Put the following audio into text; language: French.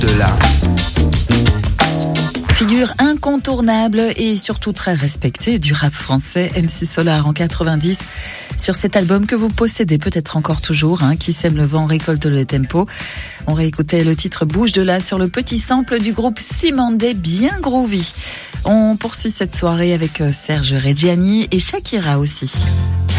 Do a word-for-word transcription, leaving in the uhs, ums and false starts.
de là. Figure incontournable et surtout très respectée du rap français, M C Solar en quatre-vingt-dix. Sur cet album que vous possédez peut-être encore toujours, hein, Qui sème le vent récolte le tempo. On réécoutait le titre Bouge de là sur le petit sample du groupe Cymandé, bien groovy. On poursuit cette soirée avec Serge Reggiani et Shakira aussi.